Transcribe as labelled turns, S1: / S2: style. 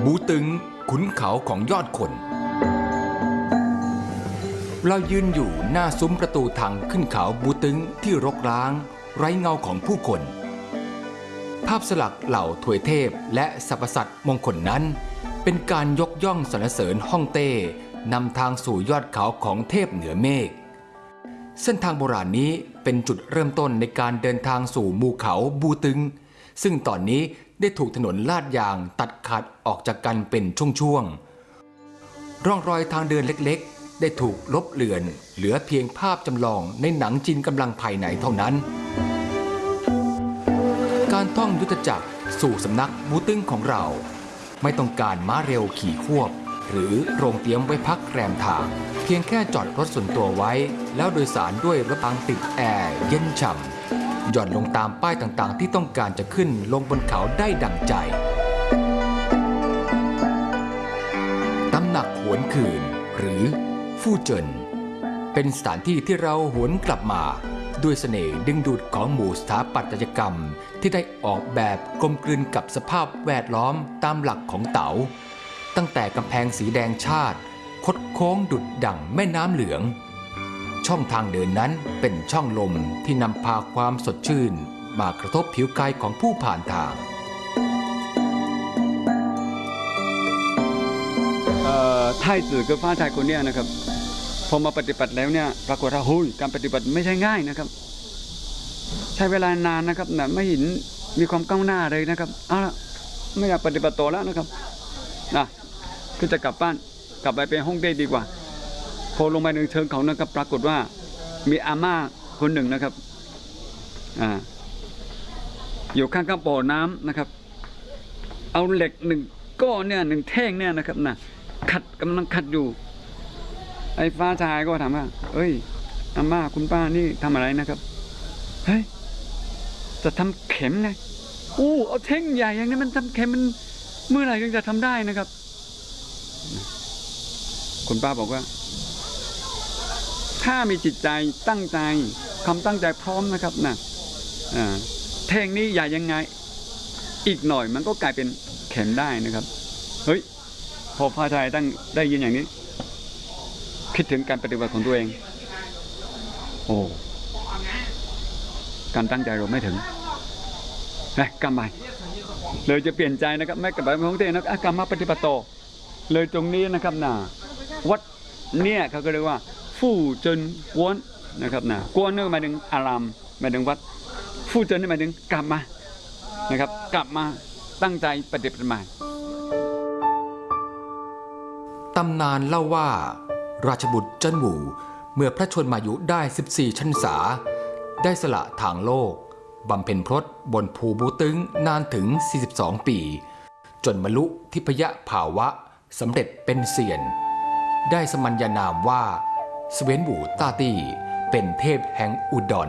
S1: บูตึงขุนเขาของยอดคนเรายืนอยู่หน้าซุ้มประตูทางขึ้นเขาบูตึงที่รกร้างไร้เงาของผู้คนภาพสลักเหล่าถวยเทพและสรรพสัตว์มงคลนั้นเป็นการยกย่องสรรเสริญฮ่องเต้นำทางสู่ยอดเขาของเทพเหนือเมฆเส้นทางโบราณนี้เป็นจุดเริ่มต้นในการเดินทางสู่หมู่เขาบูตึงซึ่งตอนนี้ได้ถูกถนนลาดยางตัดขาดออกจากกันเป็นช่วงๆร่องรอยทางเดินเล็กๆได้ถูกลบเลือนเหลือเพียงภาพจำลองในหนังจีนกำลังภายในเท่านั้นการท่องยุทธจักรสู่สำนักบูตึงของเราไม่ต้องการม้าเร็วขี่ควบหรือโรงเตรียมไว้พักแรมทางเพียงแค่จอดรถส่วนตัวไว้แล้วโดยสารด้วยรถรางติดแอร์เย็นฉ่ำหย่อนลงตามป้ายต่างๆที่ต้องการจะขึ้นลงบนเขาได้ดั่งใจตำหนักหวนคืนหรือฟู่เจินเป็นสถานที่ที่เราหวนกลับมาด้วยเสน่ห์ดึงดูดของหมู่สถาปัตยกรรมที่ได้ออกแบบกลมกลืนกับสภาพแวดล้อมตามหลักของเต๋าตั้งแต่กำแพงสีแดงชาติคดโค้งดุจดั่งแม่น้ำเหลืองช่องทางเดินนั้นเป็นช่องลมที่นำพาความสดชื่นมากระทบผิวกายของผู้ผ่านทาง
S2: ไทจือกับฟ้าชายคนนี้นะครับพอมาปฏิบัติแล้วเนี่ยปรากฏว่าการปฏิบัติไม่ใช่ง่ายนะครับใช้เวลานานนะครับไม่เห็นมีความก้าวหน้าเลยนะครับเอาละไม่อยากปฏิบัติต่อแล้วนะครับนะก็จะกลับบ้านกลับไปเป็นฮ่องเต้ดีกว่าพอลงไปในเชิงเขานะครับปรากฏว่ามีอาม่าคนหนึ่งนะครับอยู่ข้างๆบ่อน้ำนะครับเอาเหล็กหนึ่งก้อนเนี่ยหนึ่งแท่งเนี่ยนะครับกำลังขัดอยู่ไอ้ฟ้าชายก็ถามว่าเอ้ยอาม่าคุณป้านี่ทำอะไรนะครับเฮ้ยจะทำเข็มไงเอาแท่งใหญ่อย่างนี้มันทำเข็มมันเมื่อไหร่ถึงจะทำได้นะครับคุณป้าบอกว่าถ้ามีจิตใจตั้งใจความตั้งใจพร้อมนะครับแท่งนี้ใหญ่ยังไงอีกหน่อยมันก็กลายเป็นเข็มได้นะครับเฮ้ยพอพระชายได้ยินอย่างนี้คิดถึงการปฏิบัติของตัวเองการตั้งใจเราไม่ถึงกลับไปเลยจะเปลี่ยนใจนะครับไม่กลับไปของตัวเองนะกลับมาปฏิบัติต่อเลยตรงนี้นะครับวัดเนี่ยเขาก็เรียกว่าฟู่เจินกวนนะครับกวนนี่หมายถึงอารามหมายถึงวัดฟู่เจินนี่หมายถึงกลับมานะครับกลับมาตั้งใจปฏิบัติใหม่
S1: ตำนานเล่าว่าราชบุตรเจิ้นหวูเมื่อพระชนมายุได้14 พรรษาได้สละทางโลกบำเพ็ญพรตบนภูบูตึงนานถึง42 ปีจนบรรลุทิพยภาวะสำเร็จเป็นเซียนได้สมัญญานามว่าเสวียนหวูต้าตี้เป็นเทพแห่งอุดร